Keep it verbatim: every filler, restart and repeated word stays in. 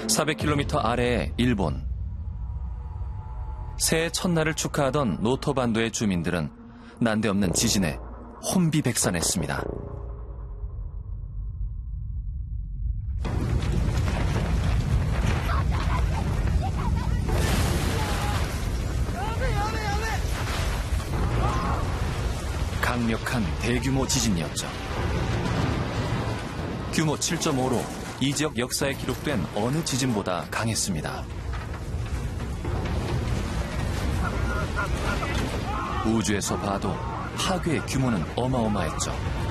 사백 킬로미터 아래의 일본. 새해 첫날을 축하하던 노토반도의 주민들은 난데없는 지진에 혼비백산했습니다. 강력한 대규모 지진이었죠. 규모 칠 점 오로 이 지역 역사에 기록된 어느 지진보다 강했습니다. 우주에서 봐도 파괴의 규모는 어마어마했죠.